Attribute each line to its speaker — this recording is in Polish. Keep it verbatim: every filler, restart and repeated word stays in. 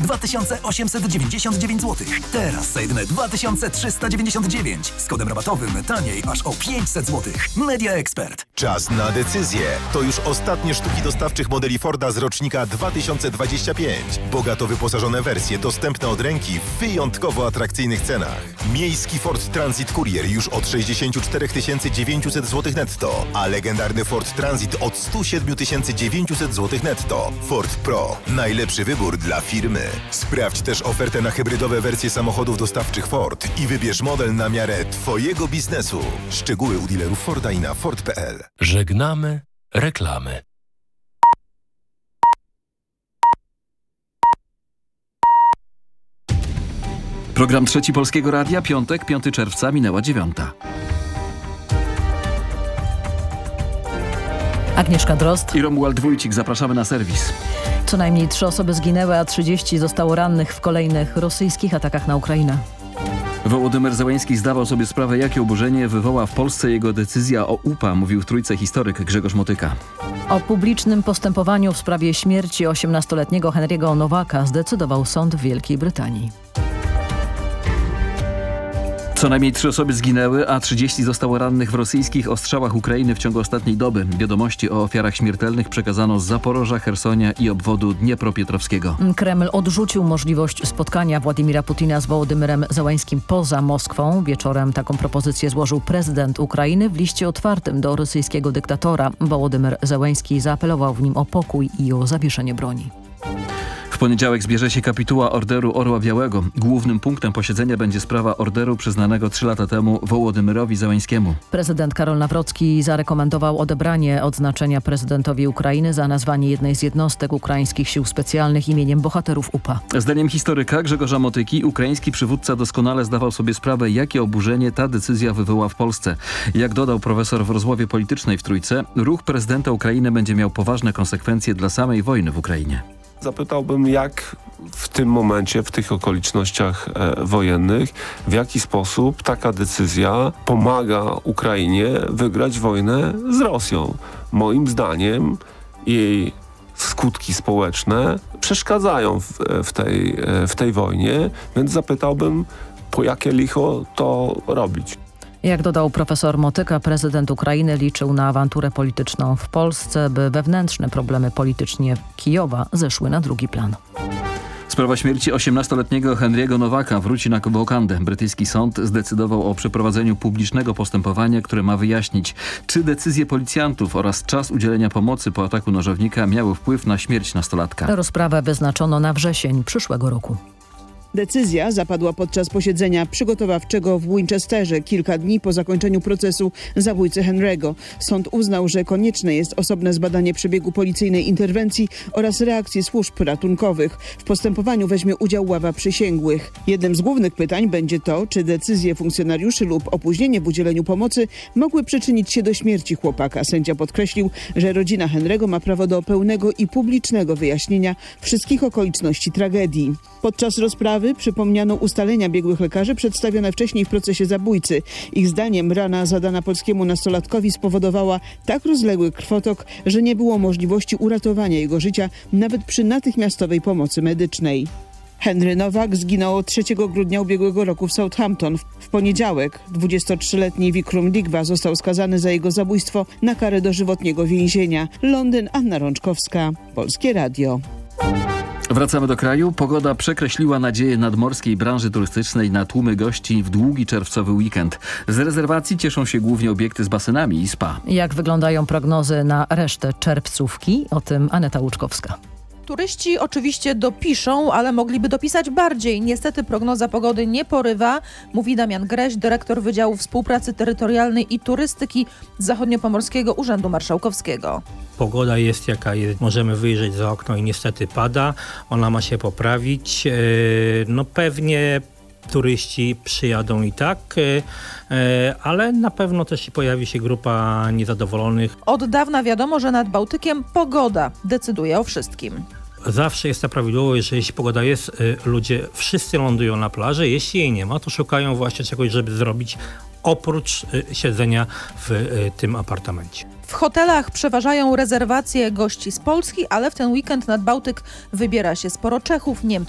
Speaker 1: dwa tysiące osiemset dziewięćdziesiąt dziewięć złotych. Teraz za jedyne dwa tysiące trzysta dziewięćdziesiąt dziewięć. Z kodem rabatowym taniej aż o pięćset złotych. Media Expert.
Speaker 2: Czas na decyzję. To już ostatnie sztuki dostawczych modeli Forda z rocznika dwa tysiące dwadzieścia pięć. Bogato wyposażone wersje dostępne od ręki w wyjątkowo atrakcyjnych cenach. Miejski Ford Transit Courier już od sześćdziesiąt cztery tysiące dziewięćset złotych netto, a legendarny Ford Transit od sto siedem tysięcy dziewięćset złotych netto. Ford Pro. Najlepszy wybór dla firmy. Sprawdź też ofertę na hybrydowe wersje samochodów dostawczych Ford i wybierz model na miarę Twojego biznesu. Szczegóły u dealerów Forda i na ford kropka p l.
Speaker 3: Żegnamy reklamy.
Speaker 4: Program Trzeci Polskiego Radia, piątek, piątego czerwca, minęła dziewiąta.
Speaker 5: Agnieszka Drozd
Speaker 4: i Romuald Wójcik. Zapraszamy na serwis.
Speaker 5: Co najmniej trzy osoby zginęły, a trzydzieści zostało rannych w kolejnych rosyjskich atakach na Ukrainę.
Speaker 4: Wołodymyr Zełenski zdawał sobie sprawę, jakie oburzenie wywoła w Polsce jego decyzja o U P A, mówił w Trójce historyk Grzegorz Motyka.
Speaker 5: O publicznym postępowaniu w sprawie śmierci osiemnastoletniego Henry'ego Nowaka zdecydował sąd w Wielkiej Brytanii.
Speaker 4: Co najmniej trzy osoby zginęły, a trzydzieści zostało rannych w rosyjskich ostrzałach Ukrainy w ciągu ostatniej doby. Wiadomości o ofiarach śmiertelnych przekazano z Zaporoża, Chersonia i obwodu Dniepropietrowskiego.
Speaker 5: Kreml odrzucił możliwość spotkania Władimira Putina z Wołodymyrem Zełenskim poza Moskwą. Wieczorem taką propozycję złożył prezydent Ukrainy w liście otwartym do rosyjskiego dyktatora. Wołodymyr Zełenski zaapelował w nim o pokój i o zawieszenie broni.
Speaker 4: W poniedziałek zbierze się kapituła Orderu Orła Białego. Głównym punktem posiedzenia będzie sprawa orderu przyznanego trzy lata temu Wołodymyrowi Zełenskiemu.
Speaker 5: Prezydent Karol Nawrocki zarekomendował odebranie odznaczenia prezydentowi Ukrainy za nazwanie jednej z jednostek ukraińskich sił specjalnych imieniem bohaterów U P A.
Speaker 4: Zdaniem historyka Grzegorza Motyki ukraiński przywódca doskonale zdawał sobie sprawę, jakie oburzenie ta decyzja wywoła w Polsce. Jak dodał profesor w rozmowie politycznej w Trójce, ruch prezydenta Ukrainy będzie miał poważne konsekwencje dla samej wojny w Ukrainie.
Speaker 6: Zapytałbym, jak w tym momencie, w tych okolicznościach e, wojennych, w jaki sposób taka decyzja pomaga Ukrainie wygrać wojnę z Rosją. Moim zdaniem jej skutki społeczne przeszkadzają w, w, tej, w tej wojnie, więc zapytałbym, po jakie licho to robić.
Speaker 5: Jak dodał profesor Motyka, prezydent Ukrainy liczył na awanturę polityczną w Polsce, by wewnętrzne problemy politycznie Kijowa zeszły na drugi plan.
Speaker 4: Sprawa śmierci osiemnastoletniego Henry'ego Nowaka wróci na wokandę. Brytyjski sąd zdecydował o przeprowadzeniu publicznego postępowania, które ma wyjaśnić, czy decyzje policjantów oraz czas udzielenia pomocy po ataku nożownika miały wpływ na śmierć nastolatka.
Speaker 5: Rozprawę wyznaczono na wrzesień przyszłego roku.
Speaker 7: Decyzja zapadła podczas posiedzenia przygotowawczego w Winchesterze kilka dni po zakończeniu procesu zabójcy Henry'ego. Sąd uznał, że konieczne jest osobne zbadanie przebiegu policyjnej interwencji oraz reakcji służb ratunkowych. W postępowaniu weźmie udział ława przysięgłych. Jednym z głównych pytań będzie to, czy decyzje funkcjonariuszy lub opóźnienie w udzieleniu pomocy mogły przyczynić się do śmierci chłopaka. Sędzia podkreślił, że rodzina Henry'ego ma prawo do pełnego i publicznego wyjaśnienia wszystkich okoliczności tragedii. Podczas rozprawy przypomniano ustalenia biegłych lekarzy przedstawione wcześniej w procesie zabójcy. Ich zdaniem rana zadana polskiemu nastolatkowi spowodowała tak rozległy krwotok, że nie było możliwości uratowania jego życia nawet przy natychmiastowej pomocy medycznej. Henry Nowak zginął trzeciego grudnia ubiegłego roku w Southampton. W poniedziałek dwudziestotrzyletni Vikram Digwa został skazany za jego zabójstwo na karę dożywotniego więzienia. Londyn, Anna Rączkowska, Polskie Radio.
Speaker 4: Wracamy do kraju. Pogoda przekreśliła nadzieję nadmorskiej branży turystycznej na tłumy gości w długi czerwcowy weekend. Z rezerwacji cieszą się głównie obiekty z basenami i spa.
Speaker 5: Jak wyglądają prognozy na resztę czerwcówki? O tym Aneta Łuczkowska.
Speaker 8: Turyści oczywiście dopiszą, ale mogliby dopisać bardziej. Niestety prognoza pogody nie porywa, mówi Damian Greś, dyrektor Wydziału Współpracy Terytorialnej i Turystyki Zachodniopomorskiego Urzędu Marszałkowskiego.
Speaker 9: Pogoda jest jaka jest. Możemy wyjrzeć za okno i niestety pada. Ona ma się poprawić. No pewnie turyści przyjadą i tak, ale na pewno też pojawi się grupa niezadowolonych.
Speaker 8: Od dawna wiadomo, że nad Bałtykiem pogoda decyduje o wszystkim.
Speaker 9: Zawsze jest ta prawidłowość, że jeśli pogoda jest, ludzie wszyscy lądują na plaży. Jeśli jej nie ma, to szukają właśnie czegoś, żeby zrobić oprócz siedzenia w tym apartamencie.
Speaker 8: W hotelach przeważają rezerwacje gości z Polski, ale w ten weekend nad Bałtyk wybiera się sporo Czechów, Niemców